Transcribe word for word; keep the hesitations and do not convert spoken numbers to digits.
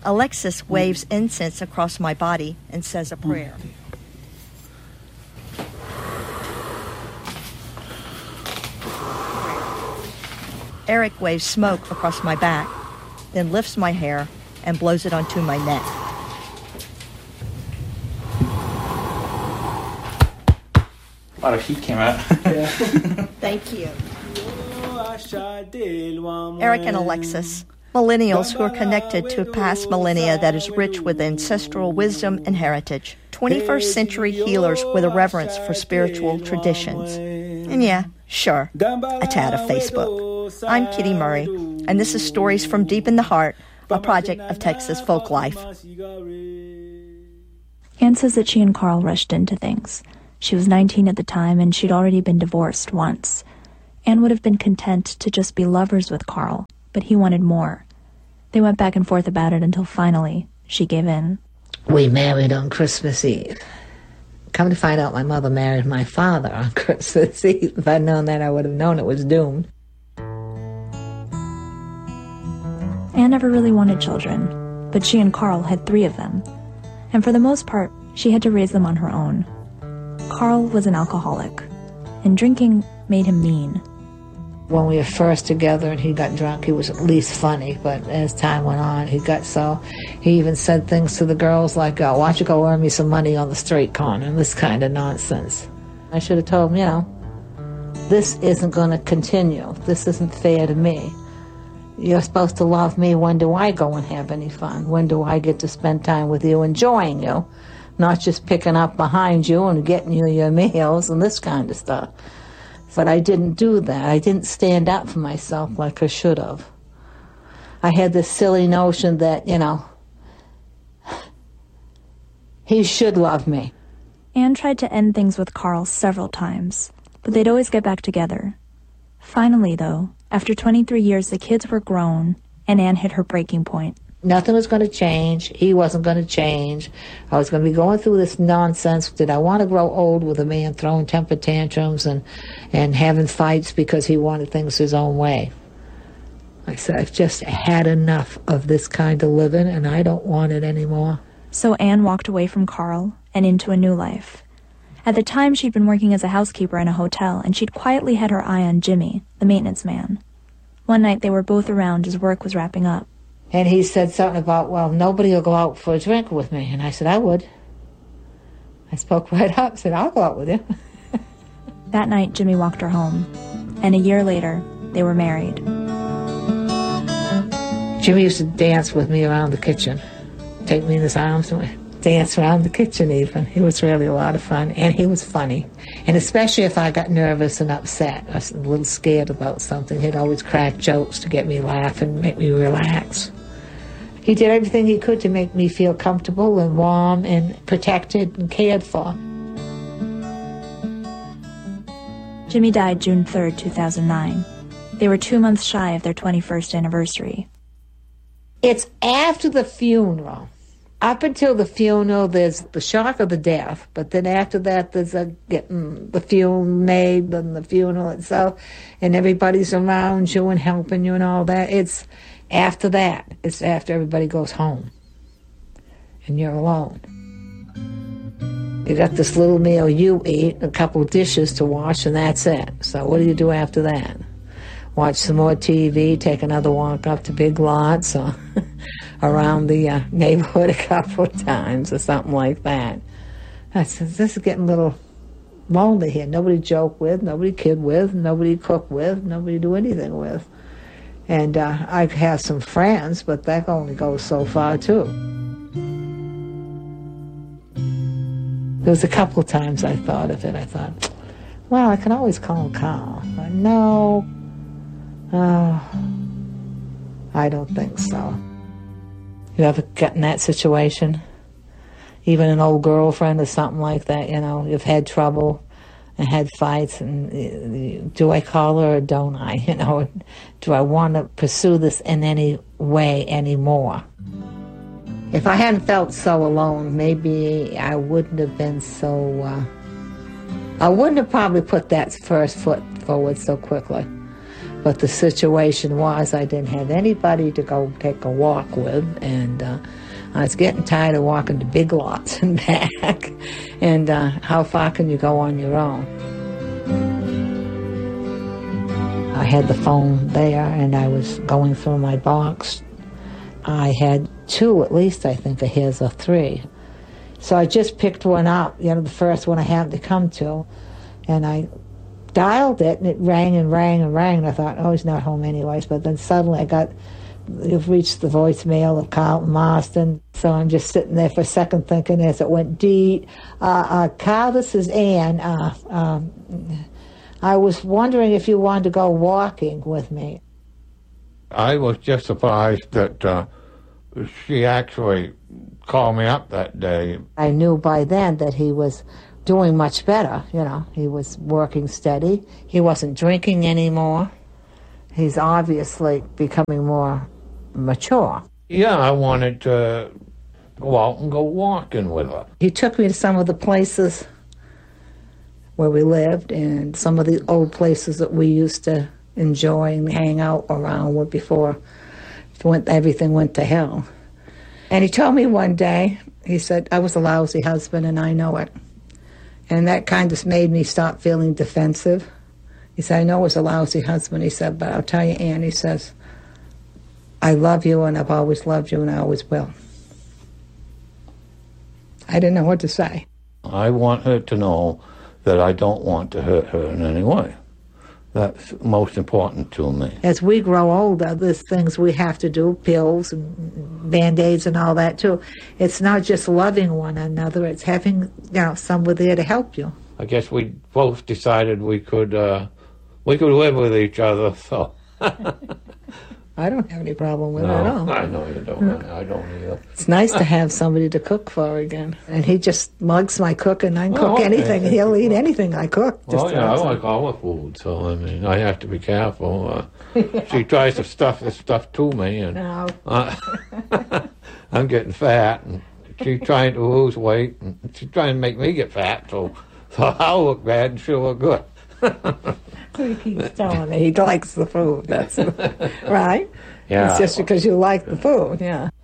Alexis waves incense across my body and says a prayer. Eric waves smoke across my back, then lifts my hair and blows it onto my neck. A lot of heat came out. Yeah. Thank you. Eric and Alexis, millennials who are connected to a past millennia that is rich with ancestral wisdom and heritage. twenty-first century healers with a reverence for spiritual traditions. And yeah, sure, a tad of Facebook. I'm Kitty Murray, and this is Stories from Deep in the Heart, a project of Texas Folk Life. Anne says that she and Carl rushed into things. She was nineteen at the time, and she'd already been divorced once. Anne would have been content to just be lovers with Carl, but he wanted more. They went back and forth about it until finally she gave in. We married on Christmas Eve. Come to find out, my mother married my father on Christmas Eve. If I'd known that, I would have known it was doomed. Anne never really wanted children, but she and Carl had three of them. And for the most part, she had to raise them on her own. Carl was an alcoholic, and drinking made him mean. When we were first together and he got drunk, he was at least funny, but as time went on, he got so, he even said things to the girls like, oh, why don't you go earn me some money on the street corner, and this kind of nonsense. I should have told him, you know, this isn't going to continue. This isn't fair to me. You're supposed to love me. When do I go and have any fun? When do I get to spend time with you, enjoying you, not just picking up behind you and getting you your meals and this kind of stuff? But I didn't do that. I didn't stand up for myself like I should have. I had this silly notion that, you know, he should love me. Anne tried to end things with Carl several times, but they'd always get back together. Finally, though, after twenty-three years, the kids were grown, and Anne hit her breaking point. Nothing was going to change. He wasn't going to change. I was going to be going through this nonsense. Did I want to grow old with a man throwing temper tantrums and, and having fights because he wanted things his own way? I said, I've just had enough of this kind of living, and I don't want it anymore. So Anne walked away from Carl and into a new life. At the time, she'd been working as a housekeeper in a hotel, and she'd quietly had her eye on Jimmy, the maintenance man. One night, they were both around as work was wrapping up. And he said something about, well, nobody will go out for a drink with me. And I said, I would. I spoke right up, said, I'll go out with you. That night, Jimmy walked her home. And a year later, they were married. Jimmy used to dance with me around the kitchen. Take me in his arms and dance around the kitchen even. He was really a lot of fun. And he was funny. And especially if I got nervous and upset, I was a little scared about something, he'd always crack jokes to get me laugh and make me relax. He did everything he could to make me feel comfortable and warm and protected and cared for. Jimmy died June third, two thousand nine. They were two months shy of their twenty-first anniversary. It's after the funeral. Up until the funeral, there's the shock of the death, but then after that, there's a getting the funeral made and the funeral itself, and everybody's around you and helping you and all that. It's after that. It's after everybody goes home, and you're alone. You got this little meal you eat, a couple of dishes to wash, and that's it. So what do you do after that? Watch some more T V, take another walk up to Big Lots, or around the uh, neighborhood a couple of times or something like that. I said, this is getting a little lonely here. Nobody joke with, nobody kid with, nobody cook with, nobody do anything with. And uh, I have some friends, but that only goes so far, too. There was a couple of times I thought of it. I thought, well, I can always call Carl. But no, oh, I don't think so. You ever get in that situation? Even an old girlfriend or something like that, you know, you've had trouble and had fights, and do I call her or don't I? You know, do I want to pursue this in any way anymore? If I hadn't felt so alone, maybe I wouldn't have been so, uh, I wouldn't have probably put that first foot forward so quickly. But the situation was I didn't have anybody to go take a walk with, and uh, I was getting tired of walking to Big Lots and back. And uh, how far can you go on your own? I had the phone there, and I was going through my box. I had two, at least, I think, of his, or three. So I just picked one up, you know, the first one I happened to come to, and I dialed it, and it rang and rang and rang, and I thought, oh, he's not home anyways. But then suddenly I got, you've reached the voicemail of Carlton Marston. So I'm just sitting there for a second thinking as it went, Dee, uh, uh, Carl, this is Ann. Uh, um, I was wondering if you wanted to go walking with me. I was just surprised that uh, she actually called me up that day. I knew by then that he was doing much better, you know. He was working steady. He wasn't drinking anymore. He's obviously becoming more mature. Yeah, I wanted to go out and go walking with her. He took me to some of the places where we lived and some of the old places that we used to enjoy and hang out around with before went, everything went to hell. And he told me one day, he said, I was a lousy husband and I know it. And that kind of made me stop feeling defensive. He said, I know I was a lousy husband, he said, but I'll tell you, Ann, he says, I love you and I've always loved you and I always will. I didn't know what to say. I want her to know that I don't want to hurt her in any way. That's most important to me. As we grow older, there's things we have to do, pills and Band-Aids and all that too. It's not just loving one another, it's having, you know, someone there to help you. I guess we both decided we could uh, we could live with each other, so. I don't have any problem with no, it at all. I know you don't. No. I don't either. It's nice to have somebody to cook for again. And he just mugs my cooking. I can oh, cook okay. anything. He'll eat anything I cook. Just well, yeah, I like all the food, so I mean, I have to be careful. Uh, yeah. She tries to stuff this stuff to me, and no. uh, I'm getting fat, and she's trying to lose weight, and she's trying to make me get fat, so, so I'll look bad and she'll look good. He keeps telling me he likes the food. That's right. Yeah. It's just because you like the food. Yeah.